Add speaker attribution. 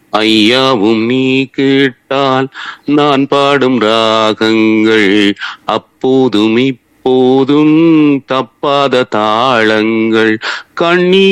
Speaker 1: ஐயாவும் நீ கேட்டால் நான் பாடும் ராகங்கள் அப்போதும் இப்போதும் தப்பாத தாளங்கள் கண்ணீர்